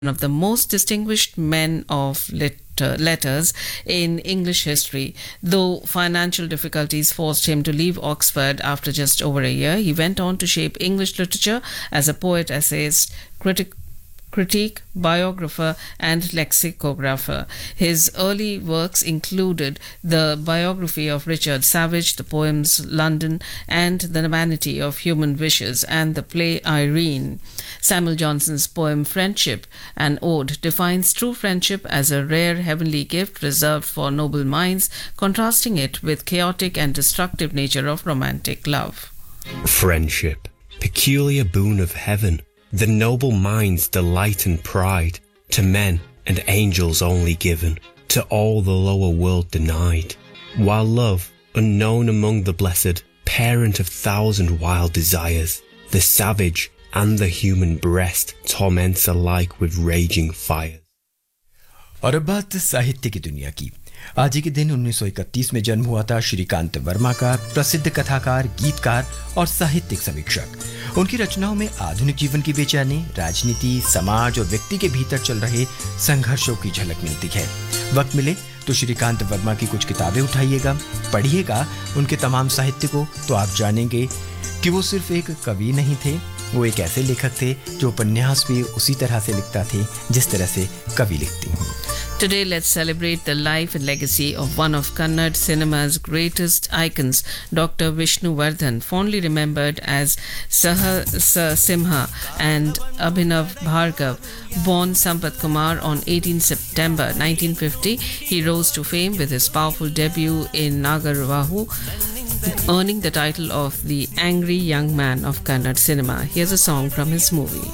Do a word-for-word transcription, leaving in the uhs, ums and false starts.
one of the most distinguished men of lit- letters in English history. Though financial difficulties forced him to leave Oxford after just over a year, he went on to shape English literature as a poet, essayist, critic, critique, biographer, and lexicographer. His early works included the biography of Richard Savage, the poems London and the Vanity of Human Wishes, and the play Irene. Samuel Johnson's poem Friendship, an ode, defines true friendship as a rare heavenly gift reserved for noble minds, contrasting it with chaotic and destructive nature of romantic love. Friendship, peculiar boon of heaven, the noble mind's delight and pride, to men and angels only given, to all the lower world denied. While love, unknown among the blessed, parent of thousand wild desires, the savage and the human breast torments alike with raging fires. और अब बात साहित्य की दुनिया की। आज ही के दिन उन्नीस सौ इकतीस में जन्म हुआ था श्रीकांत वर्मा का, प्रसिद्ध कथाकार, गीतकार और साहित्यिक समीक्षक। उनकी रचनाओं में आधुनिक जीवन की बेचैनी, राजनीति, समाज और व्यक्ति के भीतर चल रहे संघर्षों की झलक मिलती है। वक्त मिले तो श्रीकांत वर्मा की कुछ किताबें उठाइएगा, पढ़िएगा उनके तमाम साहित्य को, तो आप जानेंगे कि वो सिर्फ एक कवि नहीं थे, वो एक ऐसे लेखक थे जो उपन्यास भी उसी तरह से लिखता थे जिस तरह से कवि लिखती हैं। Today, let's celebrate the life and legacy of one of Kannada cinema's greatest icons, Doctor Vishnu Vardhan, fondly remembered as Sahasa Simha and Abhinav Bhargav. Born Sampath Kumar on eighteenth September nineteen fifty, he rose to fame with his powerful debut in Nagarvahu, earning the title of the Angry Young Man of Kannada cinema. Here's a song from his movie.